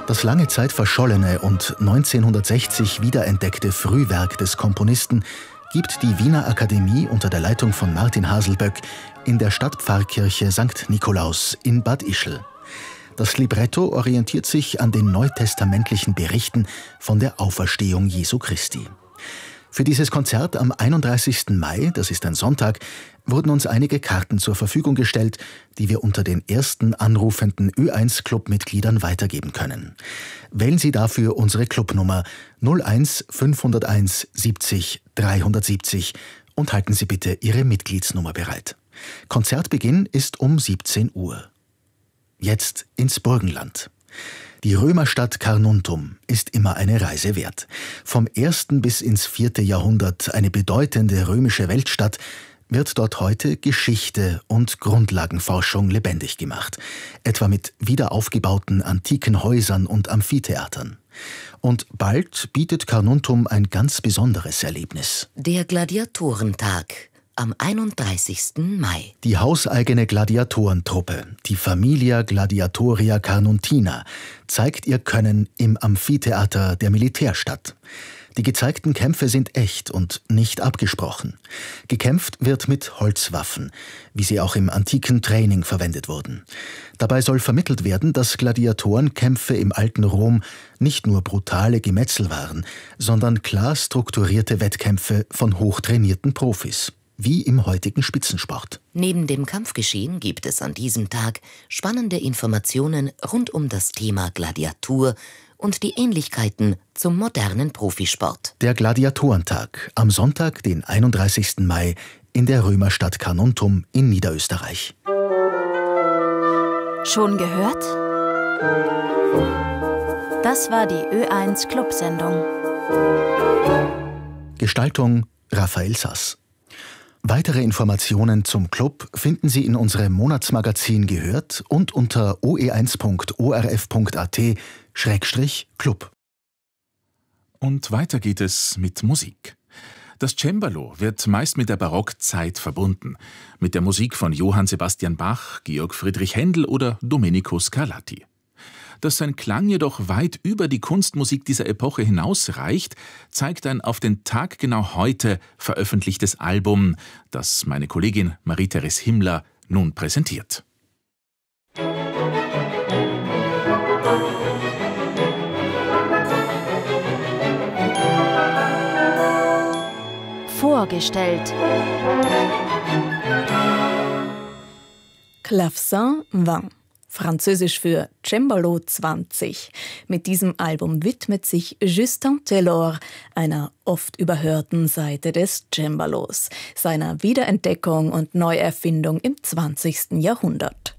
Das lange Zeit verschollene und 1960 wiederentdeckte Frühwerk des Komponisten gibt die Wiener Akademie unter der Leitung von Martin Haselböck in der Stadtpfarrkirche St. Nikolaus in Bad Ischl. Das Libretto orientiert sich an den neutestamentlichen Berichten von der Auferstehung Jesu Christi. Für dieses Konzert am 31. Mai, das ist ein Sonntag, wurden uns einige Karten zur Verfügung gestellt, die wir unter den ersten anrufenden Ö1-Club-Mitgliedern weitergeben können. Wählen Sie dafür unsere Clubnummer 01 501 70 370 und halten Sie bitte Ihre Mitgliedsnummer bereit. Konzertbeginn ist um 17 Uhr. Jetzt ins Burgenland. Die Römerstadt Carnuntum ist immer eine Reise wert. Vom 1. bis ins 4. Jahrhundert eine bedeutende römische Weltstadt, wird dort heute Geschichte und Grundlagenforschung lebendig gemacht. Etwa mit wiederaufgebauten antiken Häusern und Amphitheatern. Und bald bietet Carnuntum ein ganz besonderes Erlebnis. Der Gladiatorentag am 31. Mai. Die hauseigene Gladiatorentruppe, die Familia Gladiatoria Carnuntina, zeigt ihr Können im Amphitheater der Militärstadt. Die gezeigten Kämpfe sind echt und nicht abgesprochen. Gekämpft wird mit Holzwaffen, wie sie auch im antiken Training verwendet wurden. Dabei soll vermittelt werden, dass Gladiatorenkämpfe im alten Rom nicht nur brutale Gemetzel waren, sondern klar strukturierte Wettkämpfe von hochtrainierten Profis. Wie im heutigen Spitzensport. Neben dem Kampfgeschehen gibt es an diesem Tag spannende Informationen rund um das Thema Gladiatur und die Ähnlichkeiten zum modernen Profisport. Der Gladiatorentag am Sonntag, den 31. Mai, in der Römerstadt Carnuntum in Niederösterreich. Schon gehört? Das war die Ö1 Clubsendung. Gestaltung Raphael Sass. Weitere Informationen zum Club finden Sie in unserem Monatsmagazin Gehört und unter oe1.orf.at/club. Und weiter geht es mit Musik. Das Cembalo wird meist mit der Barockzeit verbunden, mit der Musik von Johann Sebastian Bach, Georg Friedrich Händel oder Domenico Scarlatti. Dass sein Klang jedoch weit über die Kunstmusik dieser Epoche hinausreicht, zeigt ein auf den Tag genau heute veröffentlichtes Album, das meine Kollegin Marie-Therese Himmler nun präsentiert. Vorgestellt. Clavecin 20. Französisch für Cembalo 20. Mit diesem Album widmet sich Justin Taylor einer oft überhörten Seite des Cembalos, seiner Wiederentdeckung und Neuerfindung im 20. Jahrhundert.